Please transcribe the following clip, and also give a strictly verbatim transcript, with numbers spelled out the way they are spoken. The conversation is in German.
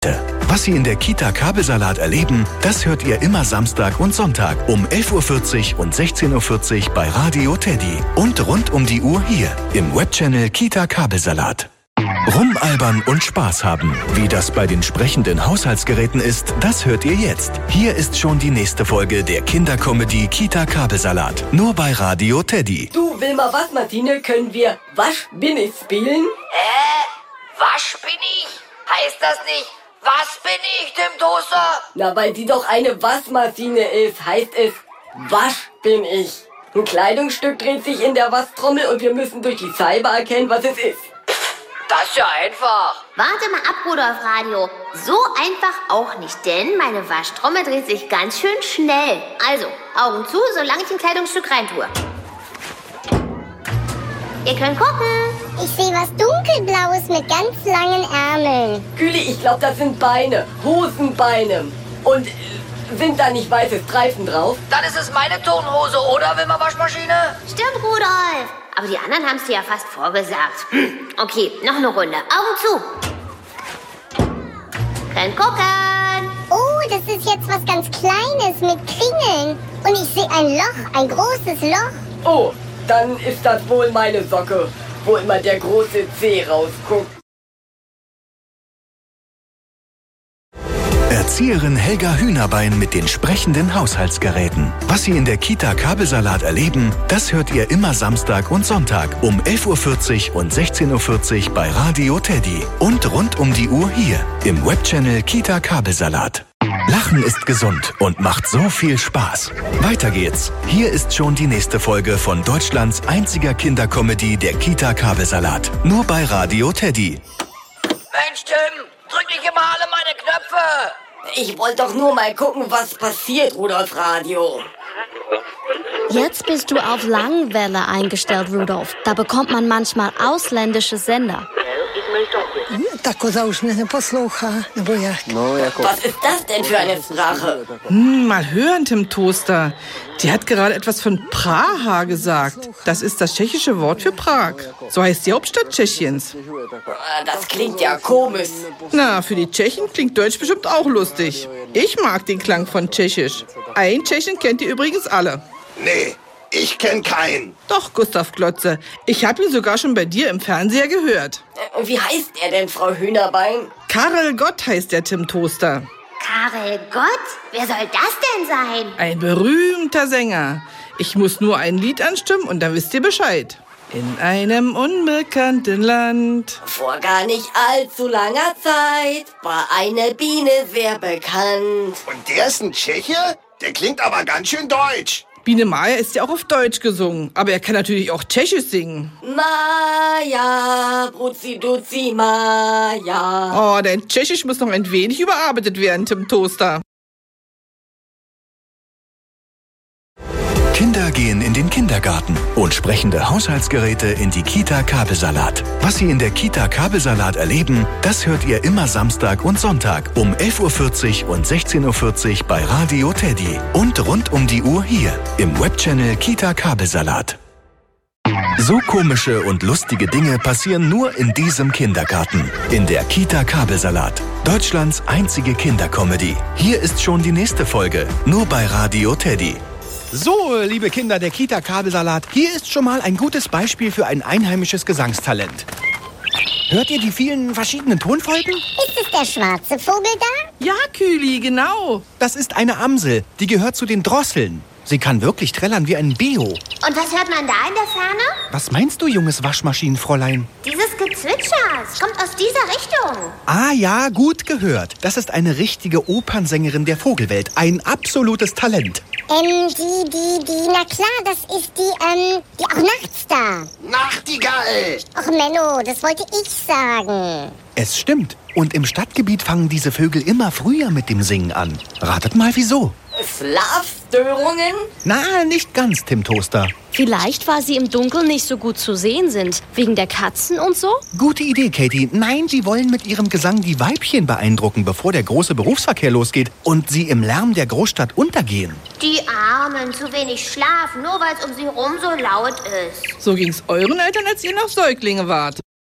Was Sie in der Kita Kabelsalat erleben, das hört ihr immer Samstag und Sonntag um elf Uhr vierzig und sechzehn Uhr vierzig bei Radio Teddy. Und rund um die Uhr hier im Webchannel Kita Kabelsalat. Rumalbern und Spaß haben. Wie das bei den sprechenden Haushaltsgeräten ist, das hört ihr jetzt. Hier ist schon die nächste Folge der Kindercomedy Kita Kabelsalat. Nur bei Radio Teddy. Du, Wilma, was, Martine, können wir Wasch bin ich spielen? Hä? Wasch bin ich? Heißt das nicht, was bin ich, Tim Toaster? Na, weil die doch eine Waschmaschine ist, heißt es Wasch bin ich. Ein Kleidungsstück dreht sich in der Waschtrommel und wir müssen durch die Scheibe erkennen, was es ist. Das ist ja einfach. Warte mal ab, Rudolf Radio. So einfach auch nicht, denn meine Waschtrommel dreht sich ganz schön schnell. Also, Augen zu, solange ich ein Kleidungsstück reintue. Ihr könnt gucken. Ich sehe was dunkelblaues mit ganz langen Ärmeln. Küli, ich glaube, das sind Beine, Hosenbeine. Und äh, sind da nicht weiße Streifen drauf? Dann ist es meine Turnhose, oder, Wilma Waschmaschine? Stimmt, Rudolf. Aber die anderen haben es dir ja fast vorgesagt. Okay, noch eine Runde. Augen zu. Könnt gucken. Oh, das ist jetzt was ganz Kleines mit Kringeln. Und ich sehe ein Loch, ein großes Loch. Oh, dann ist das wohl meine Socke, wo immer der große Zeh rausguckt. Erzieherin Helga Hühnerbein mit den sprechenden Haushaltsgeräten. Was Sie in der Kita Kabelsalat erleben, das hört ihr immer Samstag und Sonntag um elf Uhr vierzig und sechzehn Uhr vierzig bei Radio Teddy. Und rund um die Uhr hier im Webchannel Kita Kabelsalat. Lachen ist gesund und macht so viel Spaß. Weiter geht's. Hier ist schon die nächste Folge von Deutschlands einziger Kindercomedy, der Kita Kabelsalat. Nur bei Radio Teddy. Mensch, Tim, drück nicht immer alle meine Knöpfe. Ich wollte doch nur mal gucken, was passiert, Rudolf Radio. Jetzt bist du auf Langwelle eingestellt, Rudolf. Da bekommt man manchmal ausländische Sender. Ta koza už ne neposlouchá, nebo jak? Was ist das denn für eine Sprache? Hm, mal hören, Tim Toaster. Die hat gerade etwas von Praha gesagt. Das ist das tschechische Wort für Prag. So heißt die Hauptstadt Tschechiens. Das klingt ja komisch. Na, für die Tschechen klingt Deutsch bestimmt auch lustig. Ich mag den Klang von Tschechisch. Ein Tschechen kennt ihr übrigens alle. Nee, ich kenn keinen. Doch, Gustav Klotze. Ich habe ihn sogar schon bei dir im Fernseher gehört. Äh, Wie heißt er denn, Frau Hühnerbein? Karel Gott heißt der Tim Toaster. Karel Gott? Wer soll das denn sein? Ein berühmter Sänger. Ich muss nur ein Lied anstimmen und dann wisst ihr Bescheid. In einem unbekannten Land. Vor gar nicht allzu langer Zeit war eine Biene sehr bekannt. Und der ist ein Tscheche? Der klingt aber ganz schön deutsch. Biene Maya ist ja auch auf Deutsch gesungen, aber er kann natürlich auch Tschechisch singen. Maja, Bruzi Duzi Maja. Oh, dein Tschechisch muss noch ein wenig überarbeitet werden, Tim Toaster. Kinder gehen in den Kindergarten und sprechende Haushaltsgeräte in die Kita Kabelsalat. Was Sie in der Kita Kabelsalat erleben, das hört ihr immer Samstag und Sonntag um elf Uhr vierzig und sechzehn Uhr vierzig bei Radio Teddy. Und rund um die Uhr hier im Webchannel Kita Kabelsalat. So komische und lustige Dinge passieren nur in diesem Kindergarten. In der Kita Kabelsalat. Deutschlands einzige Kindercomedy. Hier ist schon die nächste Folge. Nur bei Radio Teddy. So, liebe Kinder der Kita Kabelsalat, hier ist schon mal ein gutes Beispiel für ein einheimisches Gesangstalent. Hört ihr die vielen verschiedenen Tonfolgen? Ist es der schwarze Vogel da? Ja, Küli, genau. Das ist eine Amsel, die gehört zu den Drosseln. Sie kann wirklich trällern wie ein Beo. Und was hört man da in der Ferne? Was meinst du, junges Waschmaschinenfräulein? Dieses Gezwitscher, es kommt aus dieser Richtung. Ah ja, gut gehört. Das ist eine richtige Opernsängerin der Vogelwelt. Ein absolutes Talent. Ähm, die, die, die, na klar, das ist die, ähm, die auch nachts da. Nachtigall. Ach Menno, das wollte ich sagen. Es stimmt. Und im Stadtgebiet fangen diese Vögel immer früher mit dem Singen an. Ratet mal, wieso? Schlafstörungen? Na, nicht ganz, Tim Toaster. Vielleicht, weil sie im Dunkeln nicht so gut zu sehen sind. Wegen der Katzen und so? Gute Idee, Katie. Nein, sie wollen mit ihrem Gesang die Weibchen beeindrucken, bevor der große Berufsverkehr losgeht und sie im Lärm der Großstadt untergehen. Die Armen, zu wenig Schlaf, nur weil es um sie rum so laut ist. So ging's euren Eltern, als ihr noch Säuglinge wart.